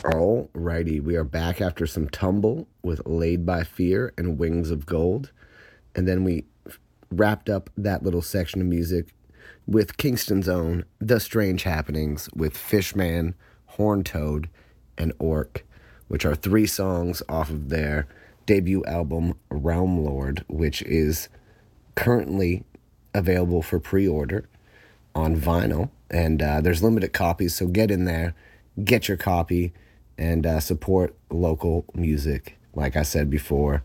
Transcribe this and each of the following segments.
Alrighty, we are back after some tumble with Laid by Fear and Wings of Gold. And then we wrapped up that little section of music with Kingston's own The Strange Happenings with Fishman, Horned Toad, and Orc, which are 3 songs off of their debut album, Realm Lord, which is currently available for pre-order on vinyl. And there's limited copies, so get in there, get your copy, and support local music. Like I said before,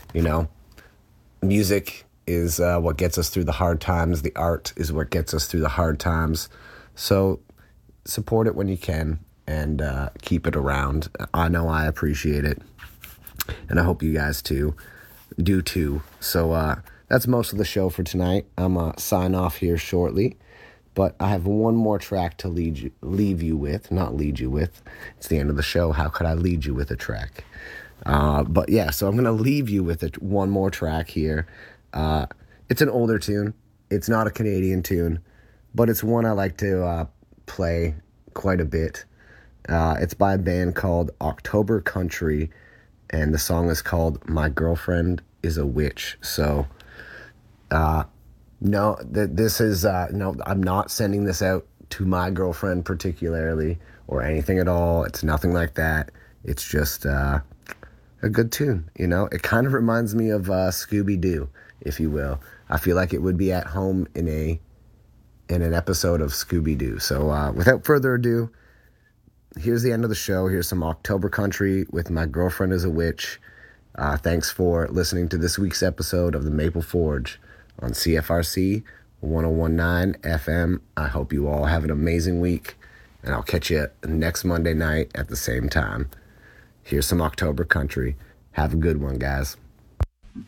music is what gets us through the hard times. The art is what gets us through the hard times. So support it when you can and keep it around. I know I appreciate it, and I hope you guys do too. So that's most of the show for tonight. I'm going to sign off here shortly. But I have one more track to leave you with. Not lead you with. It's the end of the show. How could I lead you with a track? But yeah, so I'm going to leave you with one more track here. It's an older tune. It's not a Canadian tune, but it's one I like to play quite a bit. It's by a band called October Country, and the song is called My Girlfriend is a Witch. So, no, this is, no, I'm not sending this out to my girlfriend particularly or anything at all. It's nothing like that. It's just a good tune, It kind of reminds me of Scooby-Doo, if you will. I feel like it would be at home in an episode of Scooby-Doo. So without further ado, here's the end of the show. Here's some October Country with My Girlfriend is a Witch. Thanks for listening to this week's episode of the Maple Forge on CFRC 1019 FM. I hope you all have an amazing week, and I'll catch you next Monday night at the same time. Here's some October Country. Have a good one, guys.